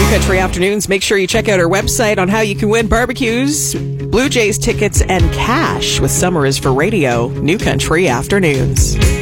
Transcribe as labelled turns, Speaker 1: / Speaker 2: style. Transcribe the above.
Speaker 1: Country Afternoons. Make sure you check out our website on how you can win barbecues, Blue Jays tickets, and cash with Summer is for Radio. New Country Afternoons.